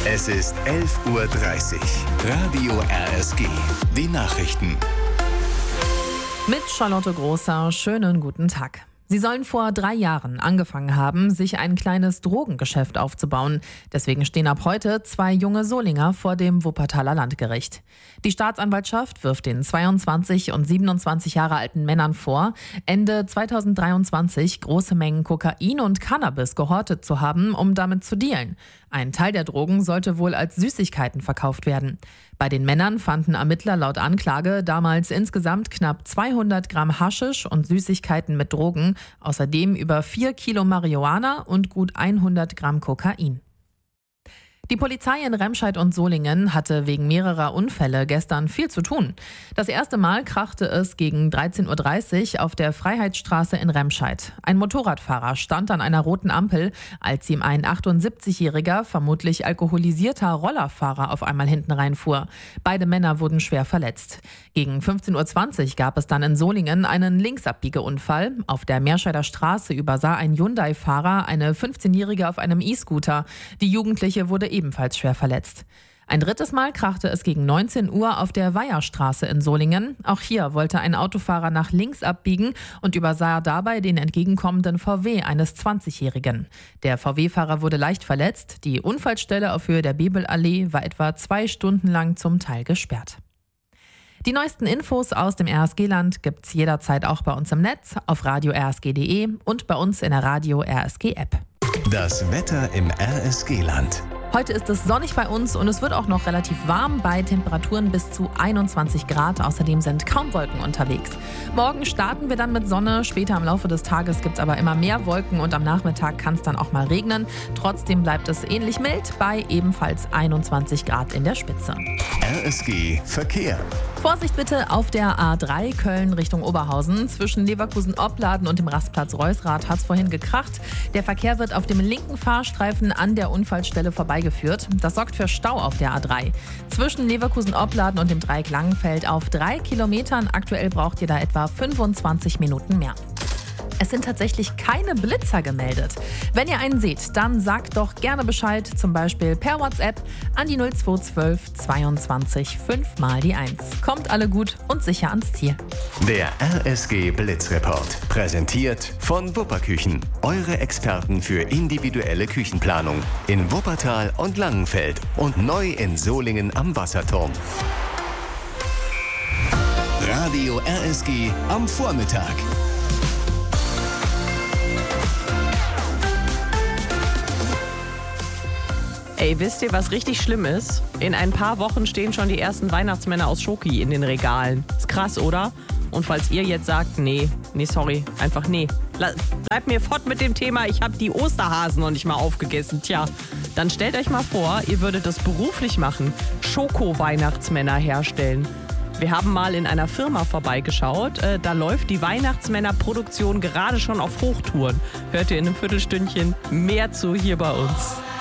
Es ist 11:30 Uhr. Radio RSG. Die Nachrichten. Mit Charlotte Großer, schönen guten Tag. Sie sollen vor 3 Jahren angefangen haben, sich ein kleines Drogengeschäft aufzubauen. Deswegen stehen ab heute 2 junge Solinger vor dem Wuppertaler Landgericht. Die Staatsanwaltschaft wirft den 22 und 27 Jahre alten Männern vor, Ende 2023 große Mengen Kokain und Cannabis gehortet zu haben, um damit zu dealen. Ein Teil der Drogen sollte wohl als Süßigkeiten verkauft werden. Bei den Männern fanden Ermittler laut Anklage damals insgesamt knapp 200 Gramm Haschisch und Süßigkeiten mit Drogen, außerdem über 4 Kilo Marihuana und gut 100 Gramm Kokain. Die Polizei in Remscheid und Solingen hatte wegen mehrerer Unfälle gestern viel zu tun. Das erste Mal krachte es gegen 13:30 Uhr auf der Freiheitsstraße in Remscheid. Ein Motorradfahrer stand an einer roten Ampel, als ihm ein 78-jähriger, vermutlich alkoholisierter Rollerfahrer auf einmal hinten reinfuhr. Beide Männer wurden schwer verletzt. Gegen 15:20 Uhr gab es dann in Solingen einen Linksabbiegeunfall. Auf der Meerscheider Straße übersah ein Hyundai-Fahrer eine 15-jährige auf einem E-Scooter. Die Jugendliche wurde ebenfalls schwer verletzt. Ein drittes Mal krachte es gegen 19 Uhr auf der Weiherstraße in Solingen. Auch hier wollte ein Autofahrer nach links abbiegen und übersah dabei den entgegenkommenden VW eines 20-Jährigen. Der VW-Fahrer wurde leicht verletzt. Die Unfallstelle auf Höhe der Bebelallee war etwa 2 Stunden lang zum Teil gesperrt. Die neuesten Infos aus dem RSG-Land gibt's jederzeit auch bei uns im Netz, auf radio-rsg.de und bei uns in der Radio-RSG-App. Das Wetter im RSG-Land. Heute ist es sonnig bei uns und es wird auch noch relativ warm bei Temperaturen bis zu 21 Grad. Außerdem sind kaum Wolken unterwegs. Morgen starten wir dann mit Sonne. Später im Laufe des Tages gibt es aber immer mehr Wolken und am Nachmittag kann es dann auch mal regnen. Trotzdem bleibt es ähnlich mild bei ebenfalls 21 Grad in der Spitze. RSG Verkehr. Vorsicht bitte auf der A3 Köln Richtung Oberhausen. Zwischen Leverkusen-Opladen und dem Rastplatz Reusrath hat es vorhin gekracht. Der Verkehr wird auf dem linken Fahrstreifen an der Unfallstelle vorbeigeführt. Das sorgt für Stau auf der A3. Zwischen Leverkusen-Opladen und dem Dreieck Langenfeld auf 3 Kilometern. Aktuell braucht ihr da etwa 25 Minuten mehr. Es sind tatsächlich keine Blitzer gemeldet. Wenn ihr einen seht, dann sagt doch gerne Bescheid, zum Beispiel per WhatsApp an die 0212 22 5 mal die 1. Kommt alle gut und sicher ans Ziel. Der RSG Blitzreport. Präsentiert von Wupperküchen. Eure Experten für individuelle Küchenplanung. In Wuppertal und Langenfeld und neu in Solingen am Wasserturm. Radio RSG am Vormittag. Ey, wisst ihr, was richtig schlimm ist? In ein paar Wochen stehen schon die ersten Weihnachtsmänner aus Schoki in den Regalen. Ist krass, oder? Und falls ihr jetzt sagt, nee, sorry, einfach nee. Bleibt mir fort mit dem Thema, ich habe die Osterhasen noch nicht mal aufgegessen. Tja, dann stellt euch mal vor, ihr würdet das beruflich machen. Schoko-Weihnachtsmänner herstellen. Wir haben mal in einer Firma vorbeigeschaut. Da läuft die Weihnachtsmänner-Produktion gerade schon auf Hochtouren. Hört ihr in einem Viertelstündchen mehr zu hier bei uns.